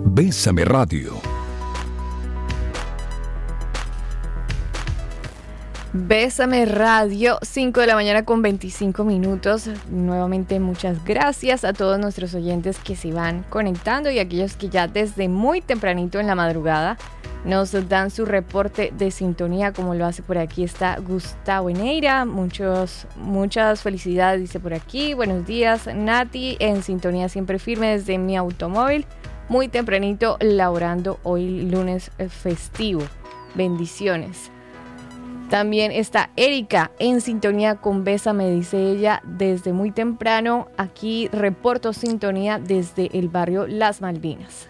Bésame Radio. Bésame Radio, 5 de la mañana con 25 minutos. Nuevamente muchas gracias a todos nuestros oyentes que se van conectando y aquellos que ya desde muy tempranito en la madrugada nos dan su reporte de sintonía, como lo hace por aquí. Está Gustavo Eneira, muchas felicidades, dice por aquí. Buenos días, Nati, en sintonía siempre firme desde mi automóvil, muy tempranito laborando hoy lunes festivo. Bendiciones. También está Erika en sintonía con Bésame, dice ella, desde muy temprano. Aquí reporto sintonía desde el barrio Las Malvinas.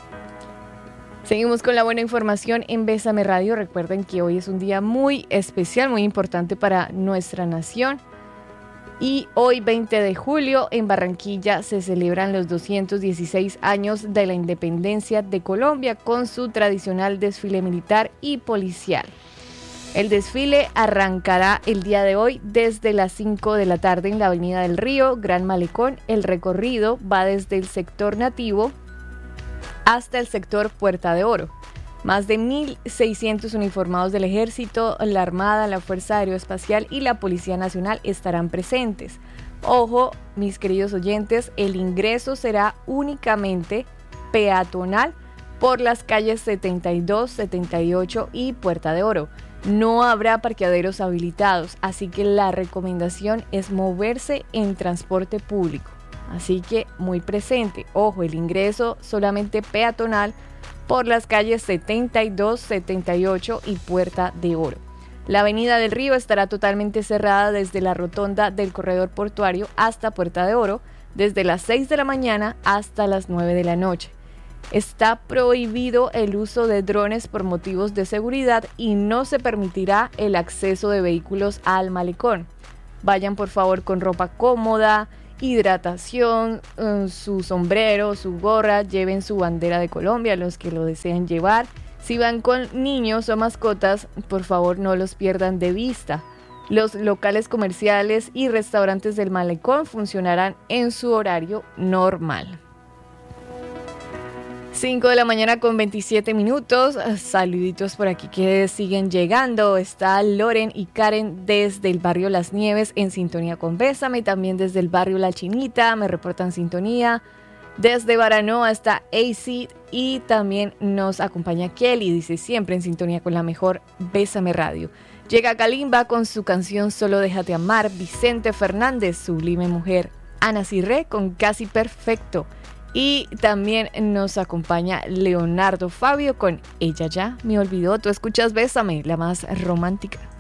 Seguimos con la buena información en Bésame Radio. Recuerden que hoy es un día muy especial, muy importante para nuestra nación. Y hoy, 20 de julio, en Barranquilla se celebran los 216 años de la independencia de Colombia con su tradicional desfile militar y policial. El desfile arrancará el día de hoy desde las 5 de la tarde en la Avenida del Río, Gran Malecón. El recorrido va desde el sector nativo hasta el sector Puerta de Oro. Más de 1.600 uniformados del Ejército, la Armada, la Fuerza Aeroespacial y la Policía Nacional estarán presentes. Ojo, mis queridos oyentes, el ingreso será únicamente peatonal por las calles 72, 78 y Puerta de Oro. No habrá parqueaderos habilitados, así que la recomendación es moverse en transporte público. Así que muy presente, ojo, el ingreso solamente peatonal por las calles 72, 78 y Puerta de Oro. La Avenida del Río estará totalmente cerrada desde la rotonda del corredor portuario hasta Puerta de Oro, desde las 6 de la mañana hasta las 9 de la noche. Está prohibido el uso de drones por motivos de seguridad y no se permitirá el acceso de vehículos al malecón. Vayan por favor con ropa cómoda, hidratación, su sombrero, su gorra, lleven su bandera de Colombia, los que lo deseen llevar. Si van con niños o mascotas, por favor no los pierdan de vista. Los locales comerciales y restaurantes del malecón funcionarán en su horario normal. 5 de la mañana con 27 minutos. Saluditos por aquí que siguen llegando. Está Loren y Karen desde el barrio Las Nieves en sintonía con Bésame. También desde el barrio La Chinita me reportan sintonía. Desde Baranoa está AC y también nos acompaña Kelly. Dice siempre en sintonía con la mejor Bésame Radio. Llega Kalimba con su canción Solo Déjate Amar. Vicente Fernández, Sublime Mujer. Ana Cirré con Casi Perfecto. Y también nos acompaña Leonardo Fabio con Ella Ya Me Olvidó. Tú escuchas Bésame, la más romántica.